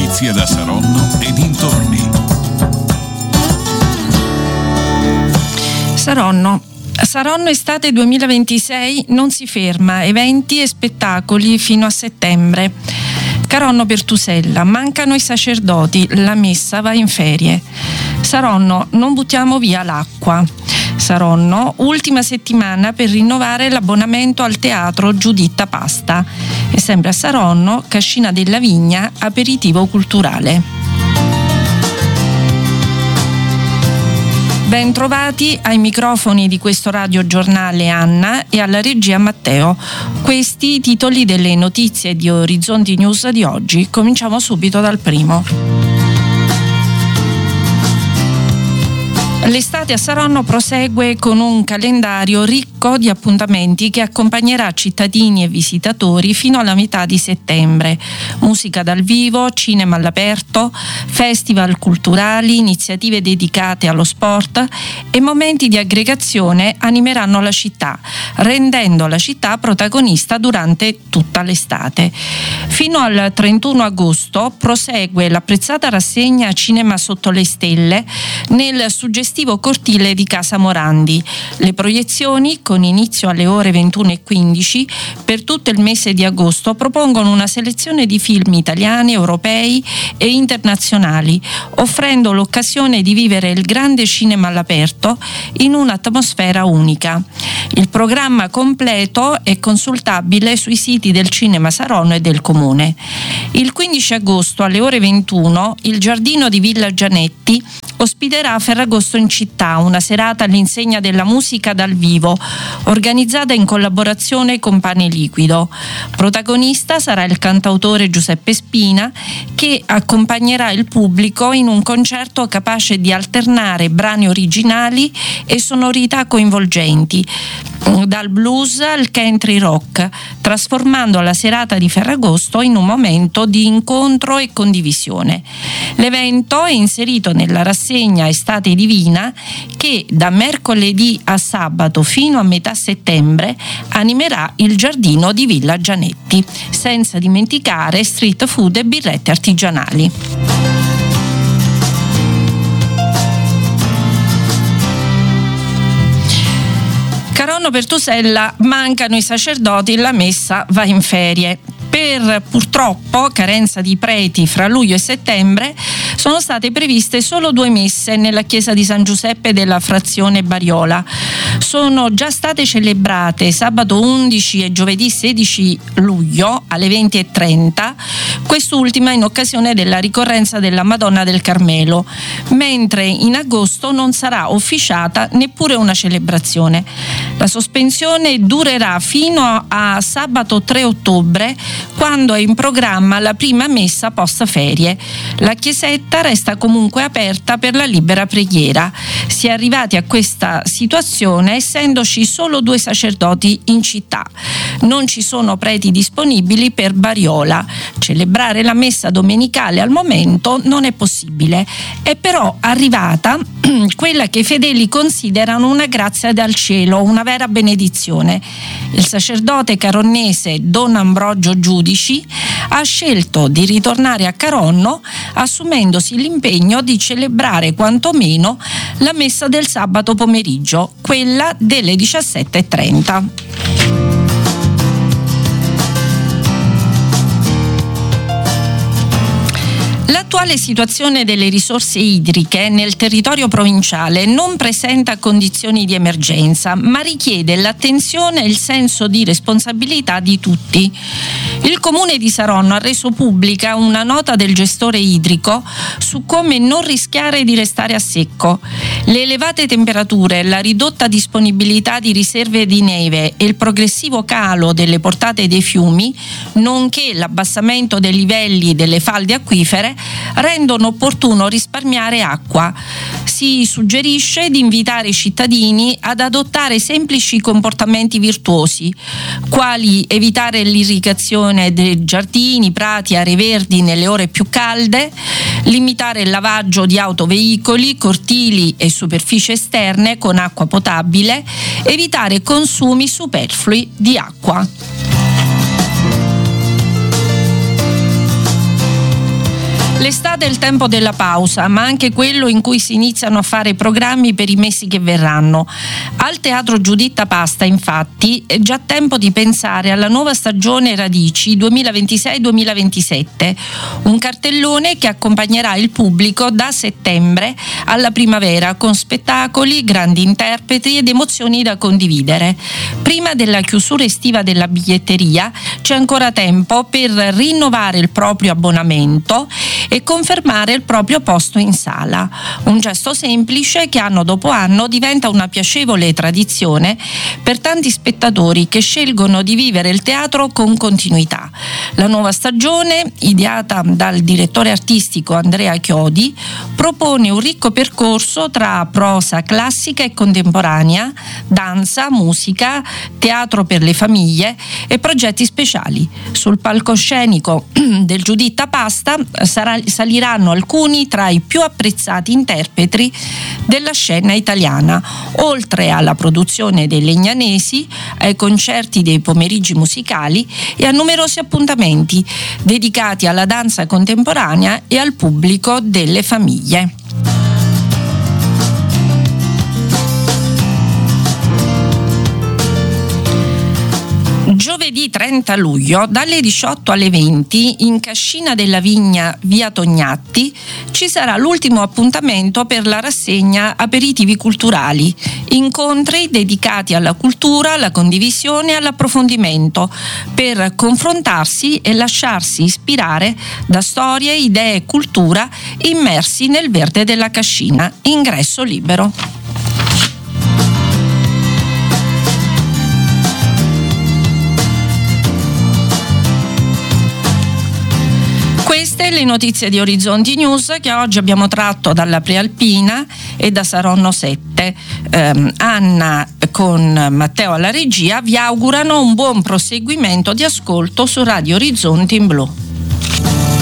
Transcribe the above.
notizie da Saronno e dintorni. Saronno estate 2026 non si ferma, eventi e spettacoli fino a settembre. Caronno Pertusella, mancano i sacerdoti, la messa va in ferie. Saronno, non buttiamo via l'acqua. Saronno, ultima settimana per rinnovare l'abbonamento al teatro Giuditta Pasta. E sempre a Saronno, Cascina della Vigna, aperitivo culturale. Ben trovati ai microfoni di questo radiogiornale Anna e alla regia Matteo. Questi i titoli delle notizie di Orizzonti News di oggi. Cominciamo subito dal primo. L'estate a Saronno prosegue con un calendario ricco di appuntamenti che accompagnerà cittadini e visitatori fino alla metà di settembre. Musica dal vivo, cinema all'aperto, festival culturali, iniziative dedicate allo sport e momenti di aggregazione animeranno la città, rendendo la città protagonista durante tutta l'estate. Fino al 31 agosto prosegue l'apprezzata rassegna Cinema sotto le stelle nel suggestivo cortile di Casa Morandi. Le proiezioni, con inizio alle ore 21:15, per tutto il mese di agosto propongono una selezione di film italiani, europei e internazionali, offrendo l'occasione di vivere il grande cinema all'aperto in un'atmosfera unica. Il programma completo è consultabile sui siti del Cinema Saronno e del Comune. Il 15 agosto alle ore 21 il giardino di Villa Gianetti ospiterà Ferragosto in città, una serata all'insegna della musica dal vivo, organizzata in collaborazione con Pane Liquido. Protagonista sarà il cantautore Giuseppe Spina, che accompagnerà il pubblico in un concerto capace di alternare brani originali e sonorità coinvolgenti, dal blues al country rock, trasformando la serata di Ferragosto in un momento di incontro e condivisione. L'evento è inserito nella rassegna Estate Divina che da mercoledì a sabato fino a metà settembre animerà il giardino di Villa Gianetti, senza dimenticare street food e birrette artigianali. Caronno Pertusella, mancano i sacerdoti, la messa va in ferie. Per purtroppo carenza di preti fra luglio e settembre sono state previste solo 2 messe nella chiesa di San Giuseppe della frazione Bariola. Sono già state celebrate sabato 11 e giovedì 16 luglio alle 20:30, quest'ultima in occasione della ricorrenza della Madonna del Carmelo, mentre in agosto non sarà officiata neppure una celebrazione. La sospensione durerà fino a sabato 3 ottobre, quando è in programma la prima messa post ferie. La chiesetta resta comunque aperta per la libera preghiera. Si è arrivati a questa situazione essendoci solo 2 sacerdoti in città. Non ci sono preti disponibili per Bariola. Celebrare la messa domenicale al momento non è possibile. È però arrivata quella che i fedeli considerano una grazia dal cielo, una vera benedizione. Il sacerdote caronnese Don Ambrogio Giudici ha scelto di ritornare a Caronno, assumendosi l'impegno di celebrare quantomeno la messa del sabato pomeriggio, quella delle 17:30. L'attuale situazione delle risorse idriche nel territorio provinciale non presenta condizioni di emergenza, ma richiede l'attenzione e il senso di responsabilità di tutti. Il Comune di Saronno ha reso pubblica una nota del gestore idrico su come non rischiare di restare a secco. Le elevate temperature, la ridotta disponibilità di riserve di neve e il progressivo calo delle portate dei fiumi, nonché l'abbassamento dei livelli delle falde acquifere, rendono opportuno risparmiare acqua. Si suggerisce di invitare i cittadini ad adottare semplici comportamenti virtuosi, quali evitare l'irrigazione dei giardini, prati, aree verdi nelle ore più calde, limitare il lavaggio di autoveicoli, cortili e superfici esterne con acqua potabile, evitare consumi superflui di acqua. L'estate è il tempo della pausa, ma anche quello in cui si iniziano a fare programmi per i mesi che verranno. Al Teatro Giuditta Pasta, infatti, è già tempo di pensare alla nuova stagione Radici 2026-2027, un cartellone che accompagnerà il pubblico da settembre alla primavera con spettacoli, grandi interpreti ed emozioni da condividere. Prima della chiusura estiva della biglietteria c'è ancora tempo per rinnovare il proprio abbonamento e confermare il proprio posto in sala. Un gesto semplice che anno dopo anno diventa una piacevole tradizione per tanti spettatori che scelgono di vivere il teatro con continuità. La nuova stagione, ideata dal direttore artistico Andrea Chiodi, propone un ricco percorso tra prosa classica e contemporanea, danza, musica, teatro per le famiglie e progetti speciali. Sul palcoscenico del Giuditta Pasta saliranno alcuni tra i più apprezzati interpreti della scena italiana, oltre alla produzione dei Legnanesi, ai concerti dei pomeriggi musicali e a numerosi appuntamenti dedicati alla danza contemporanea e al pubblico delle famiglie. Giovedì 30 luglio dalle 18 alle 20 in Cascina della Vigna via Tognatti ci sarà l'ultimo appuntamento per la rassegna Aperitivi Culturali, incontri dedicati alla cultura, alla condivisione e all'approfondimento per confrontarsi e lasciarsi ispirare da storie, idee e cultura immersi nel verde della Cascina. Ingresso libero. Queste le notizie di Orizzonti News che oggi abbiamo tratto dalla Prealpina e da Saronno 7. Anna con Matteo alla regia vi augurano un buon proseguimento di ascolto su Radio Orizzonti in Blu.